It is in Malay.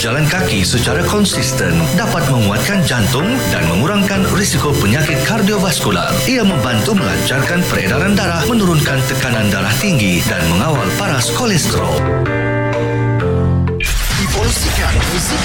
berjalan kaki secara konsisten dapat menguatkan jantung dan mengurangkan risiko penyakit kardiovaskular. Ia membantu melancarkan peredaran darah, menurunkan tekanan darah tinggi dan mengawal paras kolesterol. Evolusikan muzik